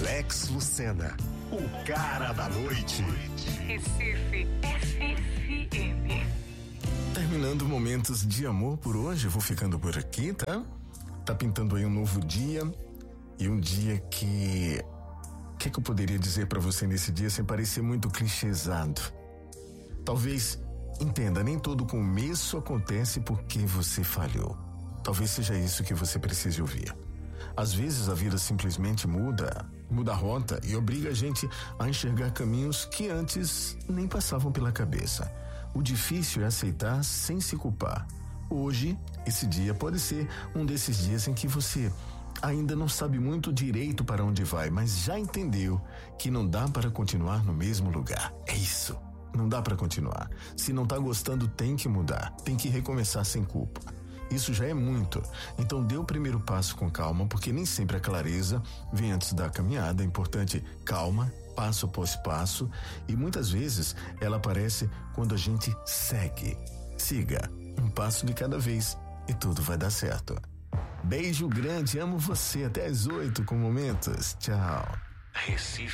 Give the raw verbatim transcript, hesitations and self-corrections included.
Alex Lucena, o cara da noite. Recife F M. Terminando momentos de amor por hoje, vou ficando por aqui, tá? Tá pintando aí um novo dia e um dia que... O que, que eu poderia dizer pra você nesse dia sem parecer muito clichêsado? Talvez, entenda, nem todo começo acontece porque você falhou. Talvez seja isso que você precise ouvir. Às vezes a vida simplesmente muda, muda a rota e obriga a gente a enxergar caminhos que antes nem passavam pela cabeça. O difícil é aceitar sem se culpar. Hoje, esse dia pode ser um desses dias em que você ainda não sabe muito direito para onde vai, mas já entendeu que não dá para continuar no mesmo lugar. É isso, não dá para continuar. Se não tá gostando, tem que mudar, tem que recomeçar sem culpa. Isso já é muito. Então dê o primeiro passo com calma, porque nem sempre a clareza vem antes da caminhada. É importante calma, passo após passo, e muitas vezes ela aparece quando a gente segue. Siga, um passo de cada vez e tudo vai dar certo. Beijo grande, amo você, até às oito com Momentos. Tchau. Recife